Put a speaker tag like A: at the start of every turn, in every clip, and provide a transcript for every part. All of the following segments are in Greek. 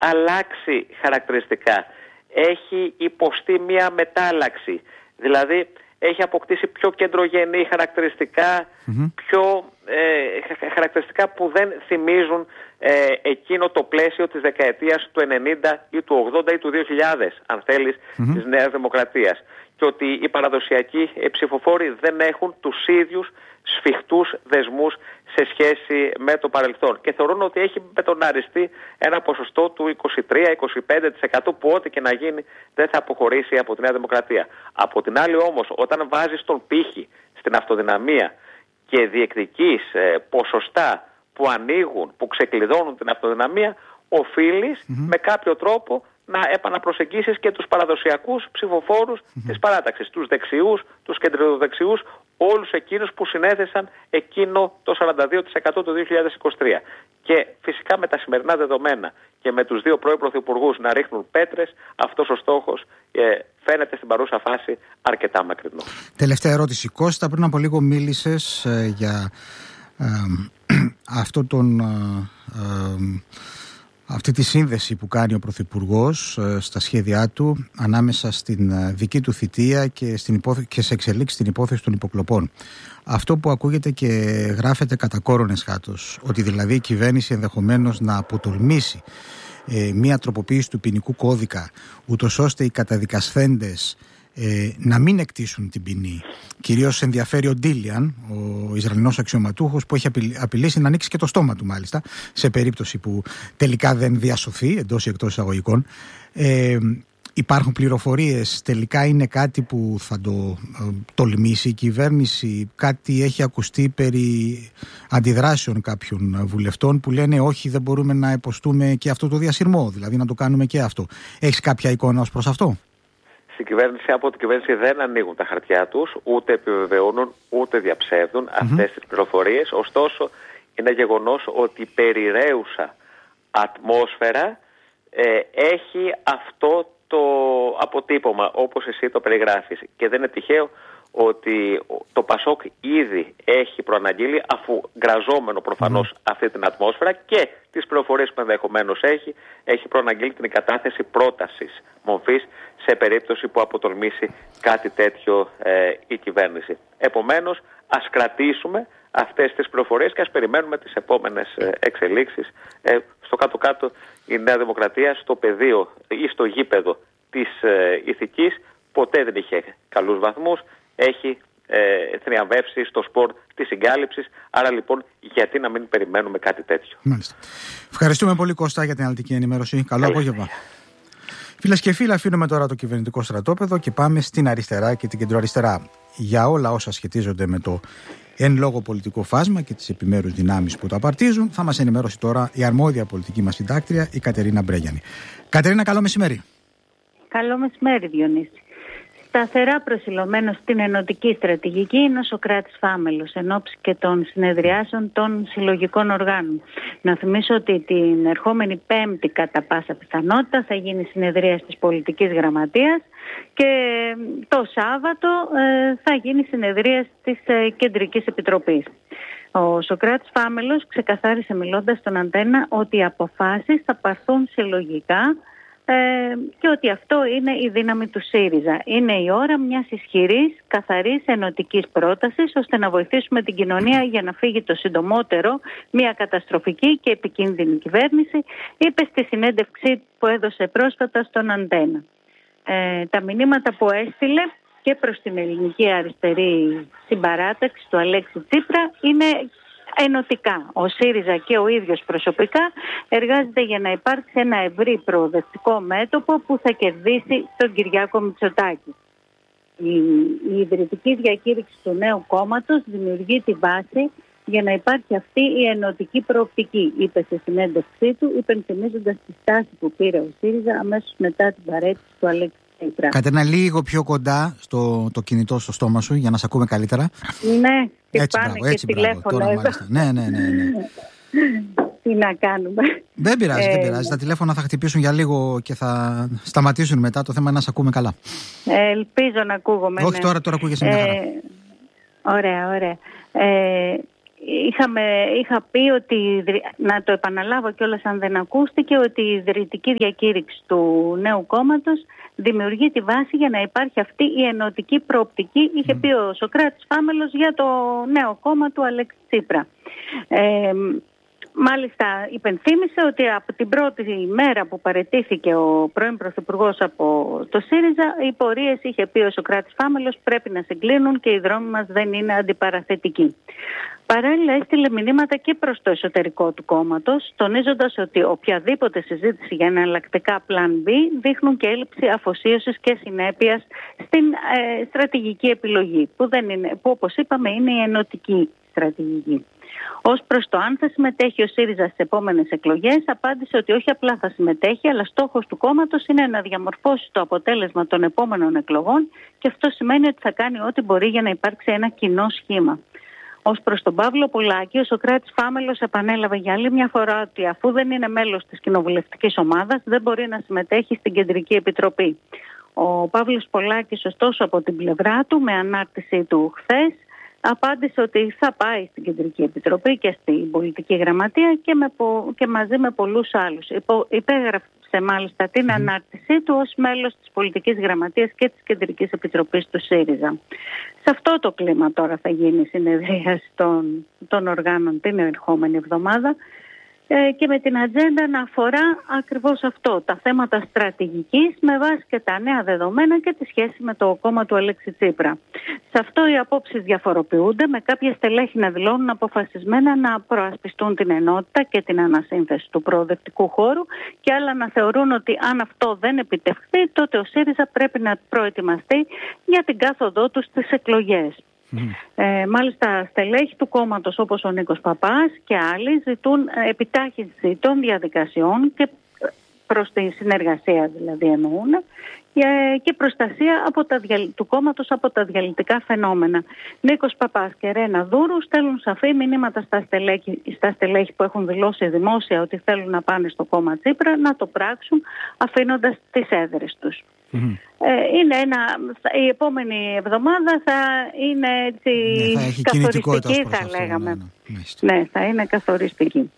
A: αλλάξει χαρακτηριστικά. Έχει υποστεί μια μετάλλαξη. Δηλαδή έχει αποκτήσει πιο κεντρογενή χαρακτηριστικά, πιο χαρακτηριστικά που δεν θυμίζουν εκείνο το πλαίσιο της δεκαετίας του 90 ή του 80 ή του 2000, αν θέλεις, της Νέας Δημοκρατίας. Και ότι οι παραδοσιακοί ψηφοφόροι δεν έχουν τους ίδιους σφιχτούς δεσμούς σε σχέση με το παρελθόν. Και θεωρούν ότι έχει μπετοναριστεί ένα ποσοστό του 23-25% που ό,τι και να γίνει δεν θα αποχωρήσει από τη Νέα Δημοκρατία. Από την άλλη όμως, όταν βάζεις τον πύχη στην αυτοδυναμία και διεκδικείς ποσοστά που ανοίγουν, που ξεκλειδώνουν την αυτοδυναμία, οφείλεις με κάποιο τρόπο να επαναπροσεγγίσεις και τους παραδοσιακούς ψηφοφόρους της παράταξης, τους δεξιούς, τους κεντροδεξιούς, όλους εκείνους που συνέθεσαν εκείνο το 42% το 2023. Και φυσικά με τα σημερινά δεδομένα και με τους δύο πρώην πρωθυπουργούς να ρίχνουν πέτρες, αυτός ο στόχος φαίνεται στην παρούσα φάση αρκετά μακρινό.
B: Τελευταία ερώτηση, Κώστα. Πριν από λίγο μίλησες για αυτή τη σύνδεση που κάνει ο Πρωθυπουργός στα σχέδιά του ανάμεσα στην δική του θητεία και σε εξελίξει στην υπόθεση των υποκλοπών. Αυτό που ακούγεται και γράφεται κατά κόρονες χάτος, ότι δηλαδή η κυβέρνηση ενδεχομένως να αποτολμήσει μία τροποποίηση του ποινικού κώδικα, ούτως ώστε οι καταδικασθέντες να μην εκτίσουν την ποινή. Κυρίως ενδιαφέρει ο Ντίλιαν, ο Ισραηλινός αξιωματούχος, που έχει απειλήσει να ανοίξει και το στόμα του μάλιστα, σε περίπτωση που τελικά δεν διασωθεί, εντός ή εκτός εισαγωγικών. Υπάρχουν πληροφορίες, τελικά είναι κάτι που θα το τολμήσει η κυβέρνηση? Κάτι έχει ακουστεί περί αντιδράσεων κάποιων βουλευτών που λένε όχι, δεν μπορούμε να υποστούμε και αυτό το διασυρμό, δηλαδή να το κάνουμε και αυτό. Έχεις κάποια εικόνα ως προς αυτό?
A: Από την κυβέρνηση δεν ανοίγουν τα χαρτιά τους, ούτε επιβεβαιώνουν, ούτε διαψεύδουν αυτές τις πληροφορίες. Ωστόσο, είναι γεγονός ότι η περιραίουσα ατμόσφαιρα έχει αυτό το αποτύπωμα, όπως εσύ το περιγράφεις. Και δεν είναι τυχαίο ότι το Πασόκ ήδη έχει προαναγγείλει, αφού γκραζόμενο προφανώς αυτή την ατμόσφαιρα και τις πληροφορίες που ενδεχομένως έχει προαναγγείλει την κατάθεση πρότασης μορφής σε περίπτωση που αποτολμήσει κάτι τέτοιο η κυβέρνηση. Επομένως, ας κρατήσουμε αυτές τις πληροφορίες και ας περιμένουμε τις επόμενες εξελίξεις. Στο κάτω-κάτω η Νέα Δημοκρατία στο πεδίο ή στο γήπεδο της ηθικής ποτέ δεν είχε καλούς βαθμούς. Έχει θριαμβεύσει στο σπορ της συγκάλυψης. Άρα λοιπόν, γιατί να μην περιμένουμε κάτι τέτοιο?
B: Μάλιστα. Ευχαριστούμε πολύ, Κώστα, για την αναλυτική ενημέρωση. Καλό απόγευμα. Φίλες και φίλοι, αφήνουμε τώρα το κυβερνητικό στρατόπεδο και πάμε στην αριστερά και την κεντροαριστερά. Για όλα όσα σχετίζονται με το εν λόγω πολιτικό φάσμα και τις επιμέρους δυνάμεις που το απαρτίζουν, θα μας ενημερώσει τώρα η αρμόδια πολιτική μας συντάκτρια, η Κατερίνα Μπρέγιανη. Κατερίνα, καλό μεσημέρι.
C: Καλό μεσημέρι, Διονύση. Σταθερά προσιλωμένος στην ενωτική στρατηγική είναι ο Σωκράτης Φάμελος εν ώψη και των συνεδριάσεων των συλλογικών οργάνων. Να θυμίσω ότι την ερχόμενη Πέμπτη κατά πάσα πιθανότητα θα γίνει συνεδρία της Πολιτικής Γραμματείας και το Σάββατο θα γίνει συνεδρία της Κεντρικής Επιτροπής. Ο Σωκράτης Φάμελος ξεκαθάρισε μιλώντας στον Αντένα ότι οι αποφάσεις θα πάρθουν συλλογικά και ότι αυτό είναι η δύναμη του ΣΥΡΙΖΑ. Είναι η ώρα μιας ισχυρής, καθαρής, ενωτικής πρότασης, ώστε να βοηθήσουμε την κοινωνία για να φύγει το συντομότερο μια καταστροφική και επικίνδυνη κυβέρνηση, είπε στη συνέντευξη που έδωσε πρόσφατα στον Αντένα. Τα μηνύματα που έστειλε και προς την ελληνική αριστερή συμπαράταξη του Αλέξη Τσίπρα είναι ενωτικά. Ο ΣΥΡΙΖΑ και ο ίδιος προσωπικά εργάζεται για να υπάρξει ένα ευρύ προοδευτικό μέτωπο που θα κερδίσει τον Κυριάκο Μητσοτάκη. Η ιδρυτική διακήρυξη του νέου κόμματος δημιουργεί τη βάση για να υπάρχει αυτή η ενωτική προοπτική, είπε σε συνέντευξή του, υπενθυμίζοντας τη στάση που πήρε ο ΣΥΡΙΖΑ αμέσως μετά την παρέτηση του Αλέξη Τσίπρα.
B: Κατερίνα, λίγο πιο κοντά το κινητό στο στόμα σου για να σε ακούμε καλύτερα.
C: Ναι,
B: έτσι,
C: πάνε
B: μπράβο,
C: και
B: έτσι,
C: τηλέφωνο εδώ.
B: Ναι.
C: Τι να κάνουμε.
B: Δεν πειράζει. Τα τηλέφωνα θα χτυπήσουν για λίγο και θα σταματήσουν μετά. Το θέμα είναι να σε ακούμε καλά.
C: Ελπίζω να ακούγομαι.
B: Όχι, τώρα ακούγεσαι μια χαρά.
C: Ωραία. είχα πει ότι, να το επαναλάβω κιόλας αν δεν ακούστηκε, ότι η ιδρυτική διακήρυξη του νέου κόμματος δημιουργεί τη βάση για να υπάρχει αυτή η ενωτική προοπτική, είχε πει ο Σωκράτης Φάμελος για το νέο κόμμα του Αλέξη Τσίπρα. Μάλιστα υπενθύμησε ότι από την πρώτη μέρα που παραιτήθηκε ο πρώην Πρωθυπουργός από το ΣΥΡΙΖΑ, οι πορείες, είχε πει ο Σωκράτης Φάμελος, πρέπει να συγκλίνουν και οι δρόμοι μας δεν είναι αντιπαραθετικοί. Παράλληλα έστειλε μηνύματα και προς το εσωτερικό του κόμματος, τονίζοντας ότι οποιαδήποτε συζήτηση για εναλλακτικά πλάν B δείχνουν και έλλειψη αφοσίωσης και συνέπειας στην στρατηγική επιλογή, που όπως είπαμε είναι η ενωτική στρατηγική. Ως προς το αν θα συμμετέχει ο ΣΥΡΙΖΑ στις επόμενες εκλογές, απάντησε ότι όχι απλά θα συμμετέχει, αλλά στόχος του κόμματος είναι να διαμορφώσει το αποτέλεσμα των επόμενων εκλογών και αυτό σημαίνει ότι θα κάνει ό,τι μπορεί για να υπάρξει ένα κοινό σχήμα. Ως προς τον Παύλο Πολάκη, ο Σωκράτης Φάμελος επανέλαβε για άλλη μια φορά ότι αφού δεν είναι μέλος της κοινοβουλευτικής ομάδας, δεν μπορεί να συμμετέχει στην Κεντρική Επιτροπή. Ο Παύλος Πολάκης, ωστόσο, από την πλευρά του, με ανάρτησή του χθες, απάντησε ότι θα πάει στην Κεντρική Επιτροπή και στην Πολιτική Γραμματεία και μαζί με πολλούς άλλους. Υπέγραψε μάλιστα την ανάρτησή του ως μέλος της Πολιτικής Γραμματείας και της Κεντρικής Επιτροπής του ΣΥΡΙΖΑ. Σε αυτό το κλίμα τώρα θα γίνει η συνεδρίαση των οργάνων την ερχόμενη εβδομάδα και με την ατζέντα να αφορά ακριβώς αυτό, τα θέματα στρατηγικής με βάση και τα νέα δεδομένα και τη σχέση με το κόμμα του Αλέξη Τσίπρα. Σε αυτό οι απόψεις διαφοροποιούνται, με κάποια στελέχη να δηλώνουν αποφασισμένα να προασπιστούν την ενότητα και την ανασύνθεση του προοδευτικού χώρου και άλλα να θεωρούν ότι αν αυτό δεν επιτευχθεί, τότε ο ΣΥΡΙΖΑ πρέπει να προετοιμαστεί για την κάθοδό του στις εκλογές. Μάλιστα στελέχη του κόμματος όπως ο Νίκος Παπάς και άλλοι ζητούν επιτάχυνση των διαδικασιών και προς τη συνεργασία δηλαδή εννοούν και προστασία του κόμματος από τα διαλυτικά φαινόμενα. Νίκος Παπάς και Ρένα Δούρου στέλνουν σαφή μηνύματα στα στελέχη που έχουν δηλώσει δημόσια ότι θέλουν να πάνε στο κόμμα Τσίπρα να το πράξουν αφήνοντας τις έδρες τους. Είναι η επόμενη εβδομάδα θα είναι έτσι καθοριστική, θα λέγαμε. Ναι, θα είναι καθοριστική.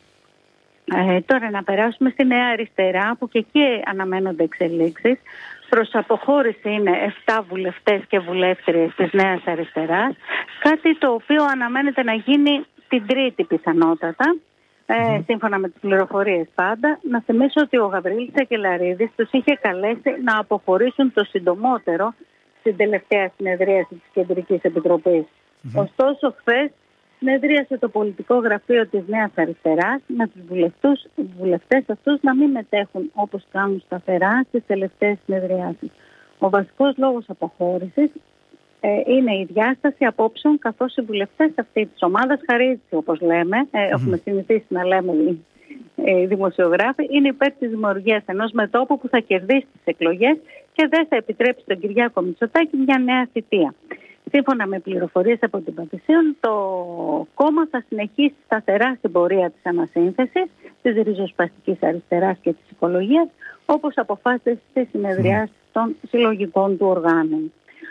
C: Τώρα να περάσουμε στη Νέα Αριστερά, που και εκεί αναμένονται εξελίξεις. Προς αποχώρηση είναι 7 βουλευτές και βουλεύτριες της Νέας Αριστεράς, κάτι το οποίο αναμένεται να γίνει την Τρίτη πιθανότατα. Σύμφωνα με τις πληροφορίες πάντα, να θυμίσω ότι ο Γαβρίλης Σακελαρίδης τους είχε καλέσει να αποχωρήσουν το συντομότερο στην τελευταία συνεδρίαση της Κεντρικής Επιτροπής. Ωστόσο, χθες συνεδρίασε το πολιτικό γραφείο της Νέας Αριστεράς με τους βουλευτές αυτούς να μην μετέχουν όπως κάνουν σταθερά στις τελευταίες συνεδριάσεις. Ο βασικός λόγος αποχώρησης είναι η διάσταση απόψεων, καθώς οι βουλευτές αυτή της ομάδας χαρίζει, όπως λέμε, έχουμε συνηθίσει να λέμε οι δημοσιογράφοι, είναι υπέρ της δημιουργίας ενός μετώπου που θα κερδίσει τις εκλογές και δεν θα επιτρέψει τον Κυριάκο Μητσοτάκη μια νέα θητεία. Σύμφωνα με πληροφορίες από την Πατησίων, το κόμμα θα συνεχίσει σταθερά στην πορεία της ανασύνθεσης, της ριζοσπαστικής αριστεράς και της οικολογίας, όπως αποφάσισε στη συνεδριάση των συλλογικών του οργάνων.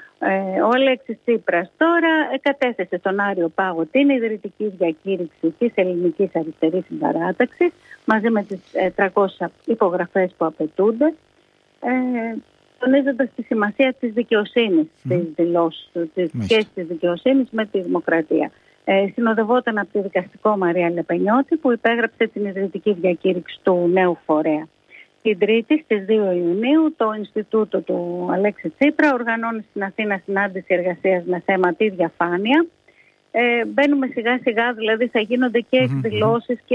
C: Ο Αλέξης Τσίπρας τώρα κατέθεσε στον Άριο Πάγο την ιδρυτική διακήρυξη της Ελληνικής Αριστερής Συμπαράταξης μαζί με τις 300 υπογραφές που απαιτούνται, τονίζοντας τη σημασία της δικαιοσύνης στις δηλώσεις του, της σχέσης της δικαιοσύνης με τη δημοκρατία. Συνοδευόταν από τη δικαστικό Μαρία Λεπενιώτη που υπέγραψε την ιδρυτική διακήρυξη του νέου φορέα. Την Τρίτη, στις 2 Ιουνίου, το Ινστιτούτο του Αλέξη Τσίπρα οργανώνει στην Αθήνα συνάντηση εργασίας με θέμα τη διαφάνεια. Μπαίνουμε σιγά σιγά, δηλαδή θα γίνονται και εκδηλώσεις και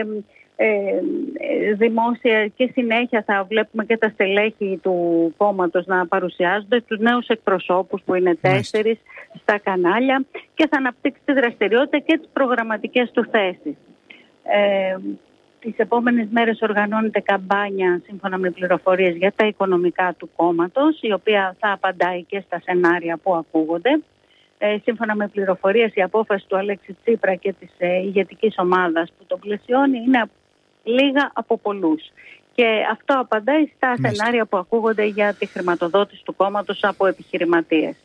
C: δημόσια και συνέχεια θα βλέπουμε και τα στελέχη του κόμματος να παρουσιάζονται, τους νέους εκπροσώπους που είναι 4 στα κανάλια και θα αναπτύξει τη δραστηριότητα και τις προγραμματικές του θέσεις. Τις επόμενες μέρες οργανώνεται καμπάνια σύμφωνα με πληροφορίες για τα οικονομικά του κόμματος, η οποία θα απαντάει και στα σενάρια που ακούγονται. Σύμφωνα με πληροφορίες, η απόφαση του Αλέξη Τσίπρα και της ηγετικής ομάδας που τον πλαισιώνει είναι λίγα από πολλούς. Και αυτό απαντάει στα σενάρια που ακούγονται για τη χρηματοδότηση του κόμματος από επιχειρηματίες.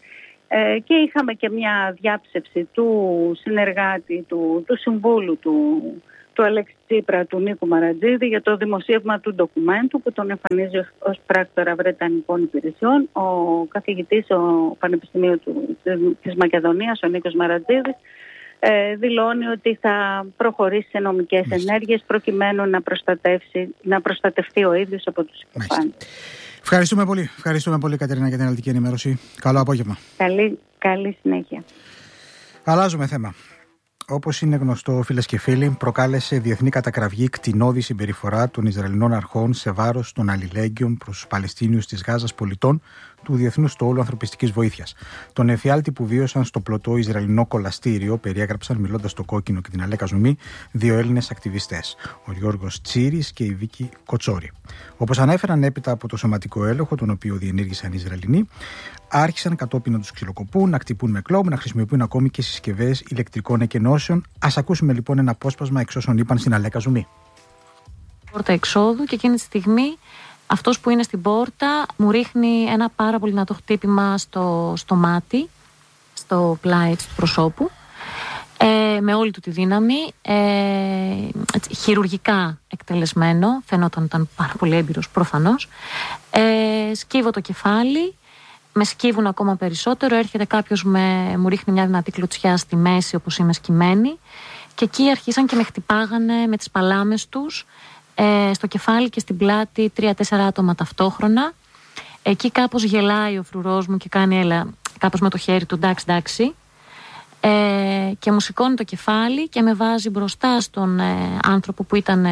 C: Και είχαμε και μια διάψευση του συνεργάτη, του συμβούλου του Αλέξη Τσίπρα, του Νίκου Μαρατζίδη, για το δημοσίευμα του ντοκουμέντου που τον εμφανίζει ως πράκτορα Βρετανικών υπηρεσιών. Ο καθηγητής του Πανεπιστημίου της Μακεδονίας, ο Νίκος Μαρατζίδης, δηλώνει ότι θα προχωρήσει σε νομικές ενέργειες προκειμένου να προστατευτεί ο ίδιος από τους υποφάνους.
B: Ευχαριστούμε πολύ Κατερίνα για την αναλυτική ενημέρωση. Καλό απόγευμα.
C: Καλή συνέχεια.
B: Αλλάζουμε θέμα. Όπως είναι γνωστό, φίλες και φίλοι, προκάλεσε διεθνή κατακραυγή κτηνώδη συμπεριφορά των Ισραηλινών αρχών σε βάρος των αλληλέγγυων προς τους Παλαιστίνιους της Γάζας πολιτών του Διεθνούς Στόλου Ανθρωπιστικής Βοήθειας. Τον εφιάλτη που βίωσαν στο πλωτό Ισραηλινό κολαστήριο περιέγραψαν, μιλώντας στο Κόκκινο και την Αλέκα Ζουμί, 2 Έλληνες ακτιβιστές, ο Γιώργος Τσίρης και η Βίκη Κοτσόρη. Όπως ανέφεραν έπειτα από το σωματικό έλεγχο, τον οποίο διενήργησαν οι Ισραηλινοί, άρχισαν κατόπιν να τους ξυλοκοπούν, να χτυπούν με κλόμπ, να χρησιμοποιούν ακόμη και συσκευές ηλεκτρικών εκενώσεων. Ας ακούσουμε λοιπόν ένα απόσπασμα εξ όσων είπαν στην Αλέκα Ζουμί.
D: Πόρτα εξόδου, και εκείνη τη στιγμή αυτός που είναι στην πόρτα μου ρίχνει ένα πάρα πολύ δυνατό χτύπημα στο μάτι, στο πλάι του προσώπου, με όλη του τη δύναμη, χειρουργικά εκτελεσμένο, φαινόταν ήταν πάρα πολύ έμπειρος προφανώς. Σκύβω το κεφάλι, με σκύβουν ακόμα περισσότερο, έρχεται κάποιος, μου ρίχνει μια δυνατή κλωτσιά στη μέση όπως είμαι σκυμμένη, και εκεί αρχίσαν και με χτυπάγανε με τις παλάμες τους στο κεφάλι και στην πλάτη 3-4 άτομα ταυτόχρονα. Εκεί κάπως γελάει ο φρουρός μου και κάνει κάπως με το χέρι του εντάξει, και μου σηκώνει το κεφάλι και με βάζει μπροστά στον άνθρωπο που ήταν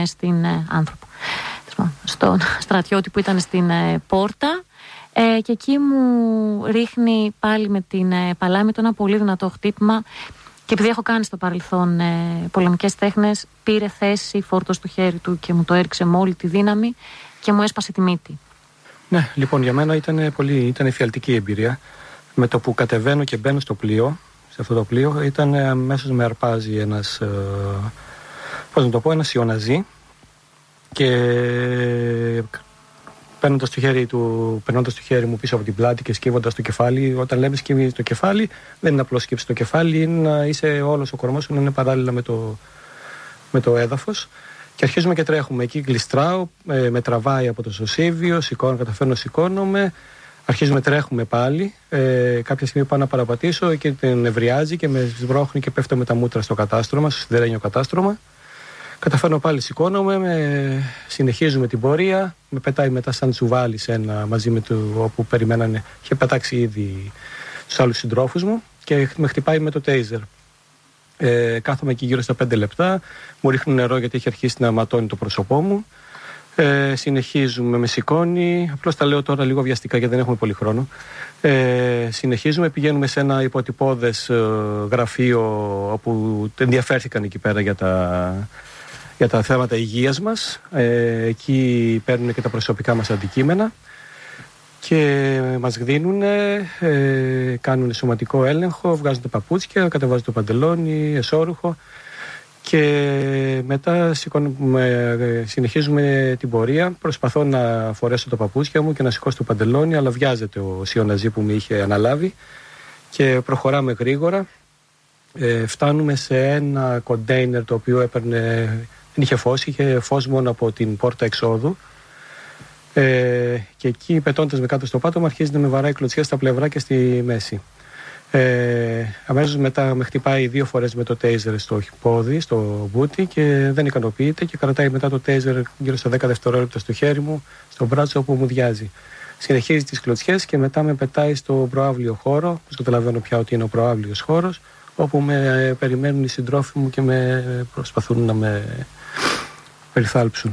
D: στον στρατιώτη που ήταν στην πόρτα, και εκεί μου ρίχνει πάλι με την παλάμη του ένα πολύ δυνατό χτύπημα. Και επειδή έχω κάνει στο παρελθόν πολεμικές τέχνες, πήρε θέση, φόρτωσε το χέρι του και μου το έριξε με όλη τη δύναμη και μου έσπασε τη μύτη.
E: Ναι, λοιπόν, για μένα ήταν εφιαλτική εμπειρία. Με το που κατεβαίνω και μπαίνω στο πλοίο, σε αυτό το πλοίο, ήταν αμέσως με αρπάζει ένας Ιωναζί, και παίρνοντας το χέρι μου πίσω από την πλάτη και σκύβοντας το κεφάλι. Όταν λέμε σκύβει το κεφάλι, δεν είναι απλώς σκύψει το κεφάλι, είναι να είσαι όλος ο κορμός σου να είναι παράλληλα με το έδαφος. Και αρχίζουμε και τρέχουμε. Εκεί γλιστράω, με τραβάει από το σωσίβιο, καταφέρνω, σηκώνομαι. Αρχίζουμε, τρέχουμε πάλι. Κάποια στιγμή πάω να παραπατήσω και την νευριάζει και με σβρώχνει και πέφτω με τα μούτρα στο κατάστρωμα, στο σιδερένιο κατάστρωμα. Καταφέρνω πάλι, σηκώνομαι, συνεχίζουμε την πορεία. Με πετάει μετά σαν τσουβάλι μαζί με όπου περιμένανε. Είχε πετάξει ήδη τους άλλους συντρόφους μου και με χτυπάει με το τέιζερ. Κάθομαι εκεί γύρω στα 5 λεπτά. Μου ρίχνουν νερό γιατί έχει αρχίσει να ματώνει το πρόσωπό μου. Συνεχίζουμε, με σηκώνει. Απλώς τα λέω τώρα λίγο βιαστικά γιατί δεν έχουμε πολύ χρόνο. Συνεχίζουμε, πηγαίνουμε σε ένα υποτυπώδες γραφείο όπου ενδιαφέρθηκαν εκεί πέρα για τα θέματα υγείας μας. Εκεί παίρνουν και τα προσωπικά μας αντικείμενα και μας δίνουν, κάνουν σωματικό έλεγχο, βγάζουν τα παπούτσια, κατεβάζουν το παντελόνι, εσώρουχο, και μετά συνεχίζουμε την πορεία. Προσπαθώ να φορέσω τα παπούτσια μου και να σηκώσω το παντελόνι, αλλά βιάζεται ο Ιωναζί που με είχε αναλάβει και προχωράμε γρήγορα. Φτάνουμε σε ένα κοντέινερ το οποίο δεν είχε φως μόνο από την πόρτα εξόδου, και εκεί, πετώντας με κάτω στο πάτωμα, αρχίζει να με βαράει κλωτσιά στα πλευρά και στη μέση. Αμέσως μετά με χτυπάει 2 φορές με το τέιζερ στο πόδι, στο μπούτι, και δεν ικανοποιείται και κρατάει μετά το τέιζερ γύρω στα 10 δευτερόλεπτα στο χέρι μου, στο μπράτσο, όπου μου διάζει. Συνεχίζει τις κλωτσιές και μετά με πετάει στο προαύλιο χώρο, που καταλαβαίνω πια ότι είναι ο προαύλιος χώρος, όπου με περιμένουν οι συντρόφοι μου και με προσπαθούν να με περιθάλψουν.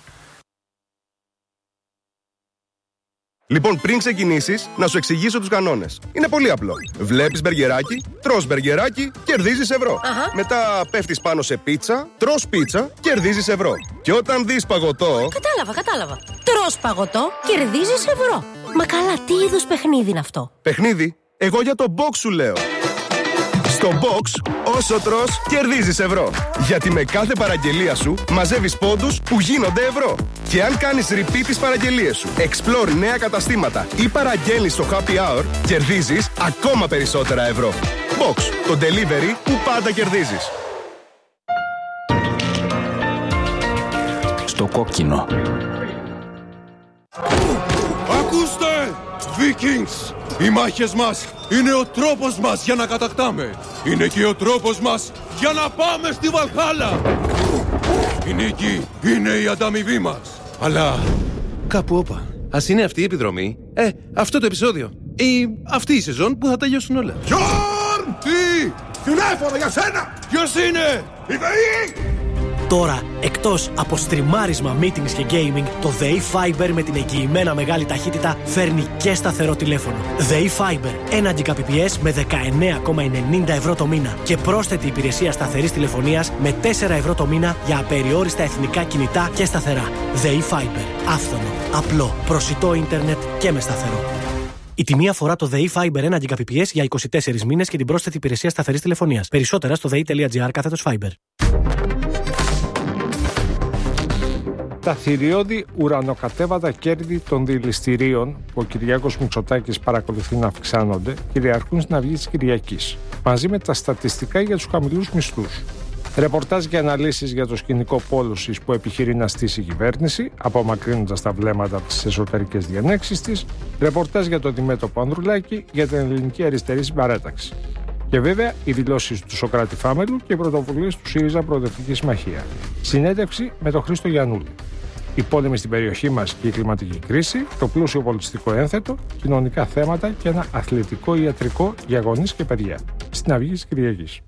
F: Λοιπόν, πριν ξεκινήσεις, να σου εξηγήσω τους κανόνες. Είναι πολύ απλό. Βλέπεις μπεργκεράκι, τρως μπεργκεράκι, κερδίζεις ευρώ. Μετά πέφτεις πάνω σε πίτσα, τρως πίτσα, κερδίζεις ευρώ. Και όταν δεις παγωτό...
G: Κατάλαβα. Τρως παγωτό, κερδίζεις ευρώ. Μα καλά, τι είδους παιχνίδι είναι αυτό?
F: Παιχνίδι? Εγώ για το box σου λέω. Στο Box, όσο τρως, κερδίζεις ευρώ. Γιατί με κάθε παραγγελία σου μαζεύεις πόντους που γίνονται ευρώ. Και αν κάνεις repeat τις παραγγελίες σου, explore νέα καταστήματα ή παραγγέλνεις στο happy hour, κερδίζεις ακόμα περισσότερα ευρώ. Box, το delivery που πάντα κερδίζεις.
H: Στο κόκκινο.
I: Ακούστε! Vikings! Οι μάχες μας είναι ο τρόπος μας για να κατακτάμε. Είναι και ο τρόπος μας για να πάμε στη Βαλχάλα. Η νίκη είναι η ανταμοιβή μας. Αλλά κάπου όπα. Ας είναι αυτή η επιδρομή, αυτό το επεισόδιο ή αυτή η σεζόν που θα τελειώσουν όλα. Γιόρν! Τι! Τηλέφωνο για σένα! Ποιος είναι? Η ΔΕΗ!
J: Τώρα, εκτός από στριμάρισμα, meetings και gaming, το ΔΕΗ Fiber με την εγγυημένα μεγάλη ταχύτητα φέρνει και σταθερό τηλέφωνο. ΔΕΗ Fiber, 1 Gbps με 19,90 ευρώ το μήνα και πρόσθετη υπηρεσία σταθερής τηλεφωνίας με 4 ευρώ το μήνα για απεριόριστα εθνικά κινητά και σταθερά. ΔΕΗ Fiber, άφθονο, απλό, προσιτό ίντερνετ και με σταθερό. Η τιμή αφορά το ΔΕΗ Fiber 1 Gbps για 24 μήνες και την πρόσθετη υπηρεσία σταθερής τηλεφωνίας. Περισσότερα στο dei.gr/fiber.
K: Τα θηριώδη ουρανοκατέβατα κέρδη των δηληστηρίων που ο Κυριάκος Μητσοτάκης παρακολουθεί να αυξάνονται κυριαρχούν στην Αυγή της Κυριακής, μαζί με τα στατιστικά για τους χαμηλούς μισθούς. Ρεπορτάζ και αναλύσεις για το σκηνικό πόλωσης που επιχειρεί να στήσει η κυβέρνηση, απομακρύνοντας τα βλέμματα από τις εσωτερικές διανέξεις της. Ρεπορτάζ για το αντιμέτωπο Ανδρουλάκη για την ελληνική αριστερή συμπαράταξη. Και βέβαια οι δηλώσεις του Σωκράτη Φάμελου και οι πρωτοβουλίες του ΣΥΡΙΖΑ Προοδευτική Συμμαχία. Συνέντευξη με τον Χρήστο Γιαννούλη. Οι πόλεμοι στην περιοχή μας και η κλιματική κρίση, το πλούσιο πολιτιστικό ένθετο, κοινωνικά θέματα και ένα αθλητικό ιατρικό για γονείς και παιδιά. Στην Αυγή της Κυριακής.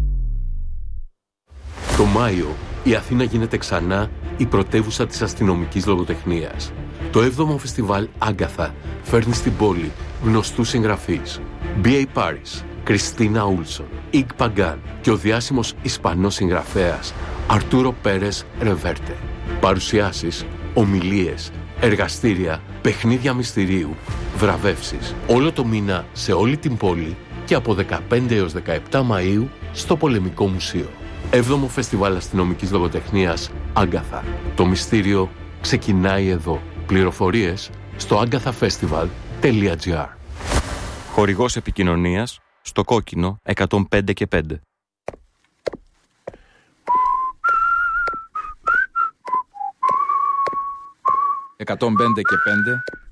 L: Το Μάιο η Αθήνα γίνεται ξανά η πρωτεύουσα της αστυνομικής λογοτεχνίας. Το 7ο φεστιβάλ Άγκαθα φέρνει στην πόλη γνωστούς συγγραφείς. B.A. Paris, Κριστίνα Ούλσον, Ιγ Παγκάν και ο διάσημος Ισπανός συγγραφέας Αρτούρο Πέρες Ρεβέρτε. Παρουσιάσεις, ομιλίες, εργαστήρια, παιχνίδια μυστηρίου, βραβεύσεις. Όλο το μήνα σε όλη την πόλη και από 15 έως 17 Μαΐου στο Πολεμικό Μουσείο. 7ο Φεστιβάλ Αστυνομικής Λογοτεχνίας Άγκαθα. Το μυστήριο ξεκινάει εδώ. Πληροφορίες στο agathafestival.gr.
H: Χορηγός επικοινωνίας στο κόκκινο 105 και 5. «105 και 5